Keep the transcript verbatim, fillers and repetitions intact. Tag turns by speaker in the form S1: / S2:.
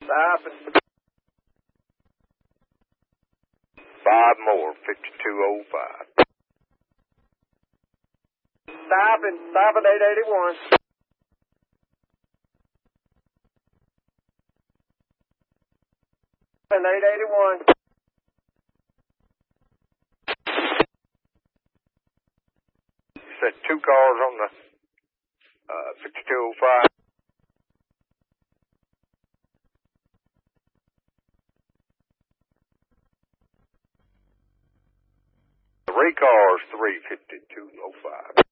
S1: Stopping.
S2: Five more, fifty-two oh five.
S1: Stopping. Stopping eight eighty-one. And eight eighty-one.
S2: Said two cars on the uh, fifty-two oh five. Three cars, three fifty-two oh five.